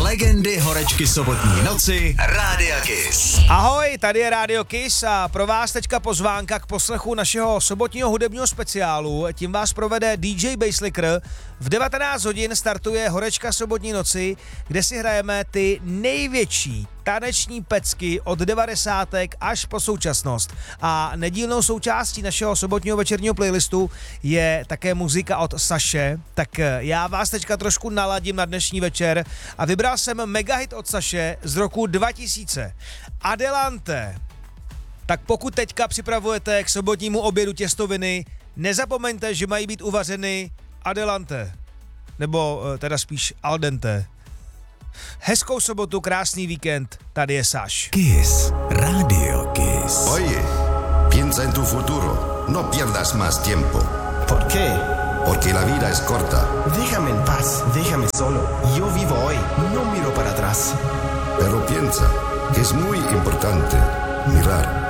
legendy horečky sobotní noci Rádia Kiss. Ahoj, tady je Rádio Kiss a pro vás teďka pozvánka k poslechu našeho sobotního hudebního speciálu. Tím vás provede DJ Basslicker. V 19 hodin startuje horečka sobotní noci, kde si hrajeme ty největší taneční pecky od 90. až po současnost. A nedílnou součástí našeho sobotního večerního playlistu je také muzika od Saše. Tak já vás teďka trošku naladím na dnešní večer a vybral jsem megahit od Saše z roku 2000. Adelante. Tak pokud teďka připravujete k sobotnímu obědu těstoviny, nezapomeňte, že mají být uvařeny Adelante. Nebo teda spíš al dente. Hezkou sobotu, krásný víkend, tady je Saš. Kiss, Radio Kiss. Oye, piensa en tu futuro, no pierdas más tiempo. ¿Por qué? Porque la vida es corta. Déjame en paz, déjame solo. Yo vivo hoy, no miro para atrás. Pero piensa que es muy importante mirar